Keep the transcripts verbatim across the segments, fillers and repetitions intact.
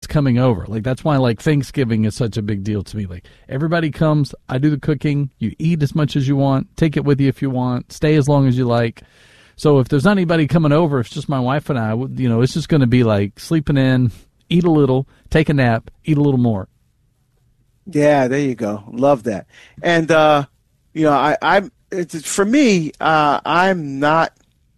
coming over. Like, that's why, like, Thanksgiving is such a big deal to me. Like, everybody comes, I do the cooking, you eat as much as you want, take it with you if you want, stay as long as you like. So if there's not anybody coming over, it's just my wife and I, you know, it's just going to be like sleeping in, eat a little, take a nap, eat a little more. Yeah, there you go. Love that. And, uh, you know, I, I'm, it's, for me, uh, I'm not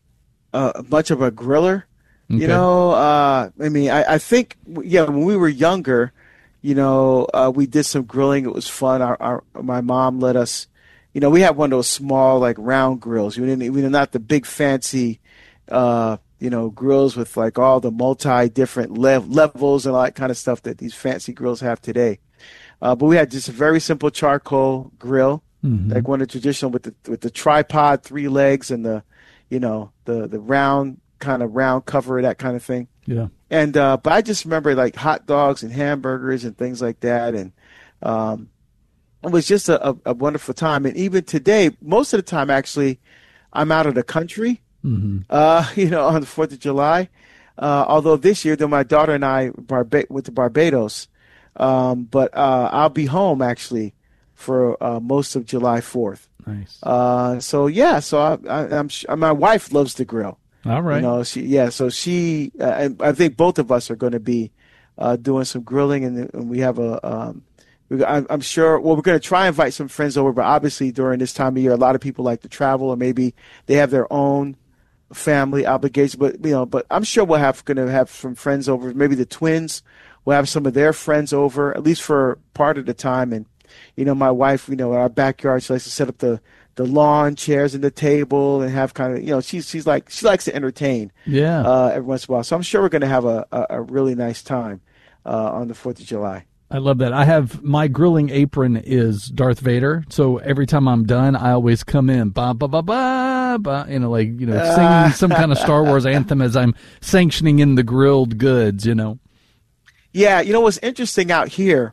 uh, much of a griller. Okay. You know, uh, I mean, I, I think, yeah, when we were younger, you know, uh, we did some grilling. It was fun. Our, our my mom let us, you know, we had one of those small, like, round grills. We didn't, we were not the big fancy, uh, you know, grills with, like, all the multi-different lev- levels and all that kind of stuff that these fancy grills have today. Uh, but we had just a very simple charcoal grill, mm-hmm. like one of the traditional with the with the tripod, three legs, and the, you know, the the round kind of round cover, that kind of thing. Yeah. And uh, but I just remember like hot dogs and hamburgers and things like that, and um, it was just a, a, a wonderful time. And even today, most of the time, actually, I'm out of the country. Mm-hmm. Uh, you know, on the Fourth of July. Uh, although this year, though, my daughter and I Barba- went to Barbados. Um, but uh, I'll be home actually for uh, most of July fourth. Nice. Uh, so yeah, so I, I, I'm my wife loves to grill. All right. You know, she yeah. So she, uh, I think both of us are going to be uh, doing some grilling, and, and we have a. Um, we, I'm, I'm sure. Well, we're going to try and invite some friends over, but obviously during this time of year, a lot of people like to travel, or maybe they have their own family obligations. But you know, but I'm sure we'll have going to have some friends over. Maybe the twins. We'll have some of their friends over, at least for part of the time. And, you know, my wife, you know, in our backyard, she likes to set up the, the lawn chairs and the table and have kind of, you know, she's she's like, she likes to entertain yeah. uh, every once in a while. So I'm sure we're going to have a, a, a really nice time uh, on the fourth of July. I love that. I have, my grilling apron is Darth Vader. So every time I'm done, I always come in, ba, ba, ba, ba, ba, you know, like, you know, singing some kind of Star Wars anthem as I'm sanctioning in the grilled goods, you know. Yeah, you know what's interesting out here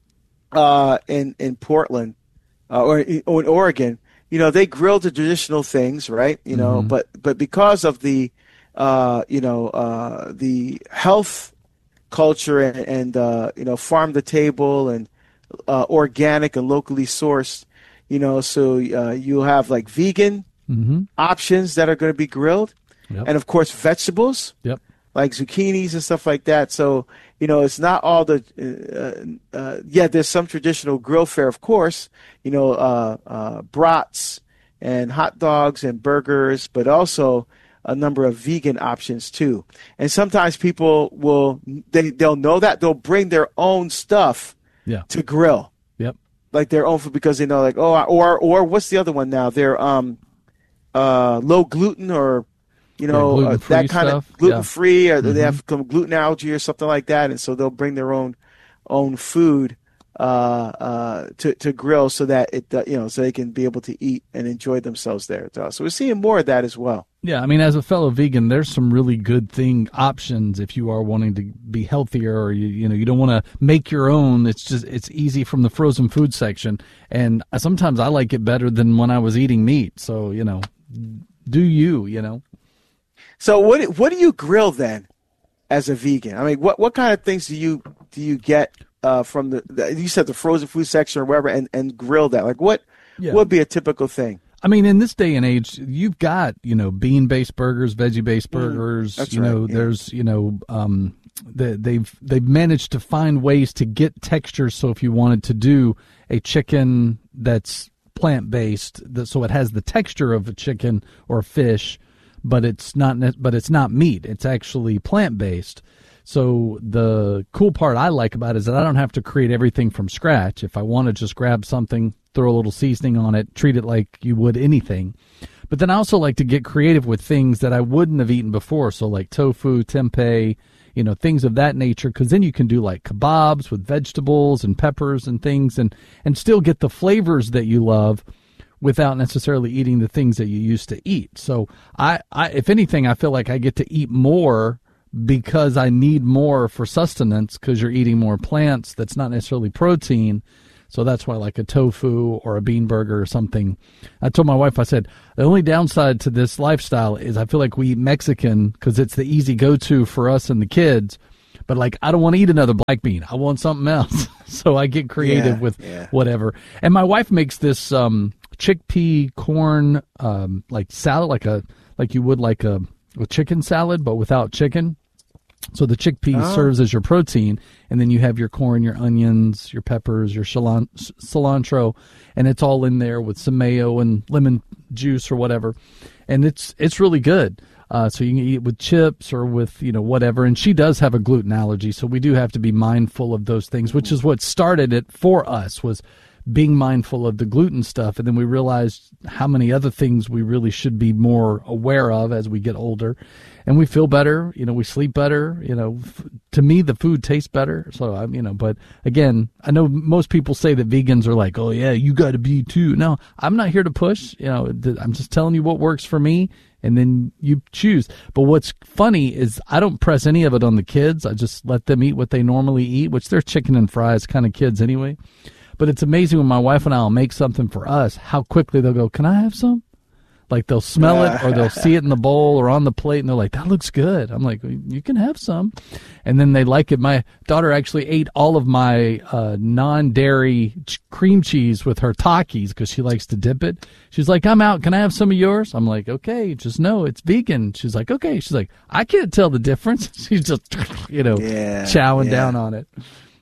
uh, in in Portland uh, or, or in Oregon, you know, they grill the traditional things, right? You know, mm-hmm. but but because of the uh, you know uh, the health culture and, and uh, you know farm to table and uh, organic and locally sourced, you know, so uh, you'll have like vegan mm-hmm. options that are going to be grilled, yep. and of course vegetables. Yep. Like zucchinis and stuff like that. So, you know, it's not all the, uh, uh, yeah, there's some traditional grill fare, of course, you know, uh, uh, brats and hot dogs and burgers, but also a number of vegan options too. And sometimes people will, they, they'll know that they'll bring their own stuff yeah. to grill. Yep. Like their own food because they know like, oh, or, or what's the other one now? They're, um, uh, low gluten or, you know, yeah, uh, that kind stuff. of gluten-free, yeah. or mm-hmm. they have some gluten allergy or something like that, and so they'll bring their own own food uh, uh, to to grill, so that it uh, you know, so they can be able to eat and enjoy themselves there. So we're seeing more of that as well. Yeah, I mean, as a fellow vegan, there's some really good thing options if you are wanting to be healthier, or you you know you don't want to make your own. It's just it's easy from the frozen food section, and sometimes I like it better than when I was eating meat. So you know, do you you know. So what what do you grill then, as a vegan? I mean, what, what kind of things do you do you get uh, from the, the you said the frozen food section or wherever, and, and grill that? Like what yeah. would be a typical thing? I mean, in this day and age, you've got you know bean based burgers, veggie based burgers. Mm, you right, know, yeah. there's you know um, the, they've they've managed to find ways to get texture. So if you wanted to do a chicken that's plant based, so it has the texture of a chicken or a fish. But it's not. But it's not meat. It's actually plant based. So the cool part I like about it is that I don't have to create everything from scratch. If I want to just grab something, throw a little seasoning on it, treat it like you would anything. But then I also like to get creative with things that I wouldn't have eaten before. So like tofu, tempeh, you know, things of that nature. Because then you can do like kebabs with vegetables and peppers and things, and and still get the flavors that you love, without necessarily eating the things that you used to eat. So I, I, if anything, I feel like I get to eat more because I need more for sustenance because you're eating more plants that's not necessarily protein. So that's why like a tofu or a bean burger or something. I told my wife, I said, the only downside to this lifestyle is I feel like we eat Mexican because it's the easy go-to for us and the kids. But like, I don't want to eat another black bean. I want something else. So I get creative yeah, with yeah. whatever. And my wife makes this um, chickpea corn um, like salad, like a like you would like a, a chicken salad, but without chicken. So the chickpea oh. serves as your protein, and then you have your corn, your onions, your peppers, your cilantro, and it's all in there with some mayo and lemon juice or whatever. And it's it's really good. Uh, so you can eat it with chips or with, you know, whatever. And she does have a gluten allergy, so we do have to be mindful of those things, which is what started it for us, was being mindful of the gluten stuff. And then we realized how many other things we really should be more aware of as we get older. And we feel better, you know, we sleep better, you know, f- to me, the food tastes better. So I'm, you know, but again, I know most people say that vegans are like, oh yeah, you got to be too. No, I'm not here to push, you know, th- I'm just telling you what works for me, and then you choose. But what's funny is I don't press any of it on the kids. I just let them eat what they normally eat, which they're chicken and fries kind of kids anyway. But it's amazing when my wife and I will make something for us, how quickly they'll go, can I have some? Like they'll smell it, or they'll see it in the bowl or on the plate, and they're like, that looks good. I'm like, you can have some. And then they like it. My daughter actually ate all of my uh, non-dairy ch- cream cheese with her Takis because she likes to dip it. She's like, I'm out. Can I have some of yours? I'm like, okay, just know it's vegan. She's like, okay. She's like, I can't tell the difference. She's just, you know, yeah, chowing yeah. down on it.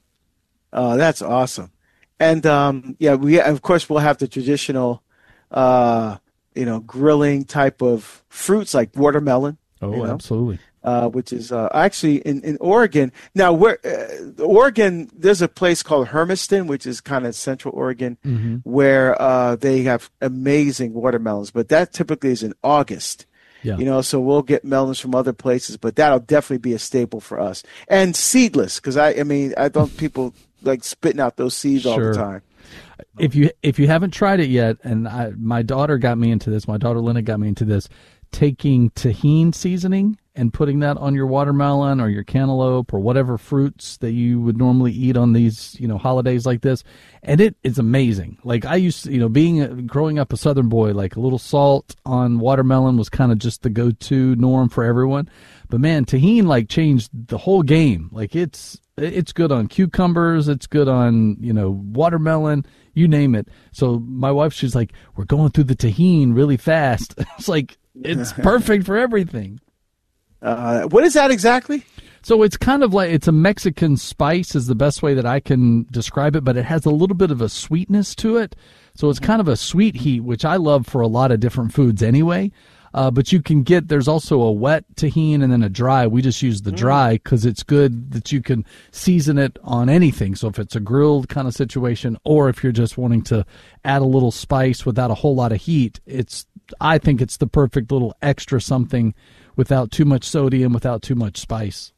Oh, that's awesome. And, um, yeah, we of course, we'll have the traditional uh you know, grilling type of fruits like watermelon. Oh, you know, absolutely. Uh, which is uh, actually in, in Oregon. Now, where uh, Oregon, there's a place called Hermiston, which is kind of central Oregon, mm-hmm. where uh, they have amazing watermelons. But that typically is in August. Yeah. You know, so we'll get melons from other places, but that'll definitely be a staple for us. And seedless, because I, I mean, I don't people like spitting out those seeds sure. all the time. If you if you haven't tried it yet, and I, my daughter got me into this, my daughter Linda got me into this, taking tahini seasoning and putting that on your watermelon or your cantaloupe or whatever fruits that you would normally eat on these, you know, holidays like this, and it is amazing. Like I used to, you know, being a, growing up a Southern boy, like a little salt on watermelon was kind of just the go-to norm for everyone. But man, tahini like changed the whole game. Like it's it's good on cucumbers, it's good on, you know, watermelon, you name it. So my wife, she's like, we're going through the tahini really fast. It's like, it's perfect for everything. Uh, what is that exactly? So it's kind of like, it's a Mexican spice is the best way that I can describe it, but it has a little bit of a sweetness to it. So it's kind of a sweet heat, which I love for a lot of different foods anyway. Uh, but you can get, there's also a wet tahini and then a dry. We just use the dry because it's good that you can season it on anything. So if it's a grilled kind of situation, or if you're just wanting to add a little spice without a whole lot of heat, it's, I think it's the perfect little extra something without too much sodium, without too much spice.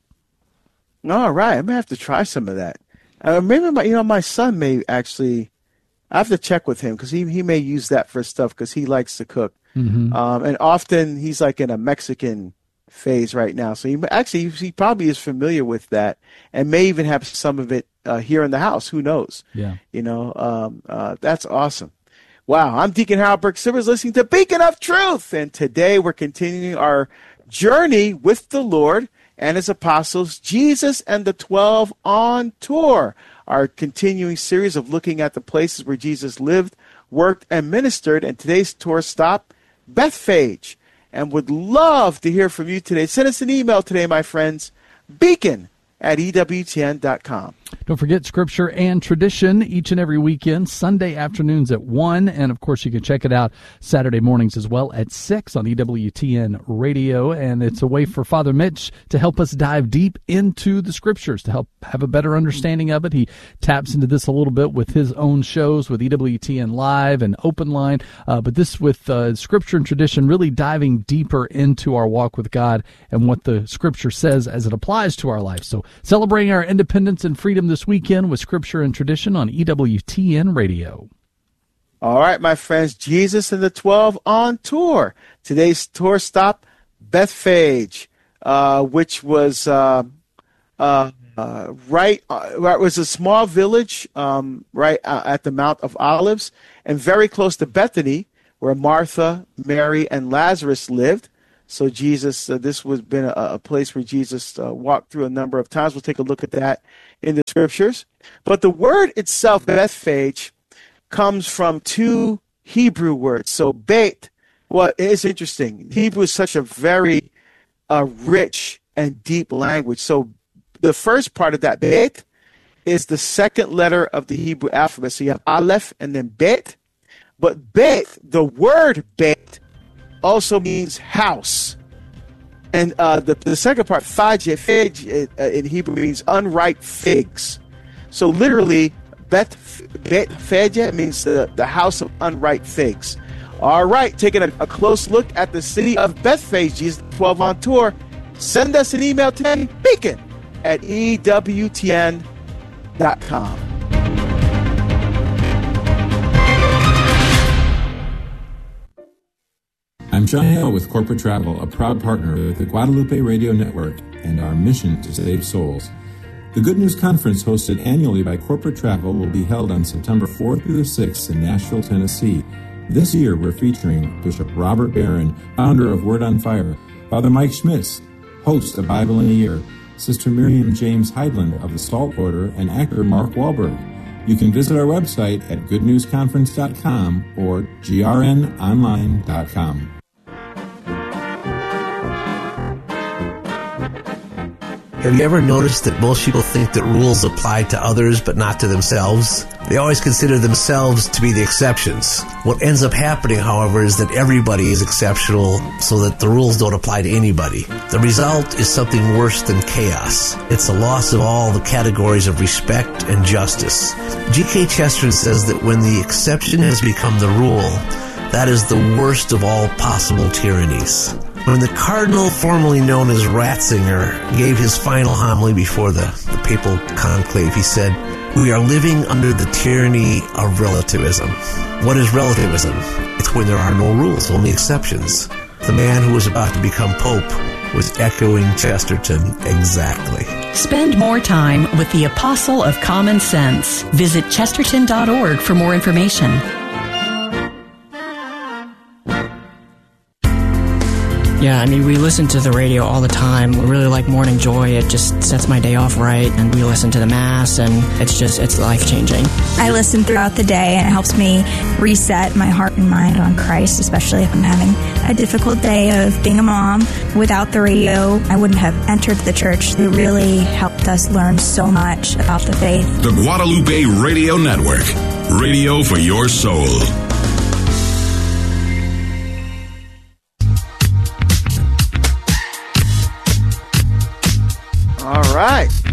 All right. I'm going to have to try some of that. Uh, maybe my, you know, my son may actually, I have to check with him because he, he may use that for stuff because he likes to cook. Mm-hmm. Um, and often he's like in a Mexican phase right now. So he actually, he probably is familiar with that and may even have some of it uh, here in the house. Who knows? Yeah. You know, um, uh, that's awesome. Wow. I'm Deacon Harold Burke Sivers listening to Beacon of Truth. And today we're continuing our journey with the Lord and his apostles, Jesus and the twelve on tour, our continuing series of looking at the places where Jesus lived, worked, and ministered. And today's tour stop, Bethphage, and would love to hear from you today. Send us an email today, my friends, beacon at E W T N dot com. Don't forget Scripture and Tradition each and every weekend, Sunday afternoons at one, and of course you can check it out Saturday mornings as well at six on E W T N Radio, and it's a way for Father Mitch to help us dive deep into the Scriptures, to help have a better understanding of it. He taps into this a little bit with his own shows with E W T N Live and Open Line, uh, but this with uh, Scripture and Tradition, really diving deeper into our walk with God and what the Scripture says as it applies to our life. So celebrating our independence and freedom this weekend with Scripture and Tradition on E W T N Radio. All right, my friends, Jesus and the twelve on tour. Today's tour stop, Bethphage, uh, which was uh, uh, uh, right, uh, it was a small village um, right uh, at the Mount of Olives and very close to Bethany, where Martha, Mary, and Lazarus lived. So Jesus, uh, this was been a, a place where Jesus uh, walked through a number of times. We'll take a look at that in the scriptures. But the word itself, Bethphage, comes from two Hebrew words. So Beth, well, it's interesting. Hebrew is such a very uh, rich and deep language. So the first part of that, Beth, is the second letter of the Hebrew alphabet. So you have Aleph and then Bet. But Bet, the word Bet, also means house. And uh, the, the second part, Faj, Fij, uh, in Hebrew means unripe figs. So literally, Bet, Bet Fej means the, the house of unripe figs. All right, taking a, a close look at the city of Bethphage, Jesus twelve on tour. Send us an email today, beacon at E W T N dot com. I'm Sean Hale with Corporate Travel, a proud partner with the Guadalupe Radio Network and our mission to save souls. The Good News Conference, hosted annually by Corporate Travel, will be held on September fourth through the sixth in Nashville, Tennessee. This year, we're featuring Bishop Robert Barron, founder of Word on Fire, Father Mike Schmitz, host of Bible in a Year, Sister Miriam James Heidland of the Salt Order, and actor Mark Wahlberg. You can visit our website at good news conference dot com or g r n online dot com. Have you ever noticed that most people think that rules apply to others but not to themselves? They always consider themselves to be the exceptions. What ends up happening, however, is that everybody is exceptional so that the rules don't apply to anybody. The result is something worse than chaos. It's a loss of all the categories of respect and justice. G K Chesterton says that when the exception has become the rule, that is the worst of all possible tyrannies. When the cardinal, formerly known as Ratzinger, gave his final homily before the, the papal conclave, he said, "We are living under the tyranny of relativism." What is relativism? It's when there are no rules, only exceptions. The man who was about to become pope was echoing Chesterton exactly. Spend more time with the Apostle of Common Sense. Visit chesterton dot org for more information. Yeah, I mean, we listen to the radio all the time. We really like Morning Joy. It just sets my day off right. And we listen to the Mass, and it's just, it's life-changing. I listen throughout the day, and it helps me reset my heart and mind on Christ, especially if I'm having a difficult day of being a mom. Without the radio, I wouldn't have entered the church. It really helped us learn so much about the faith. The Guadalupe Radio Network. Radio for your soul. All right.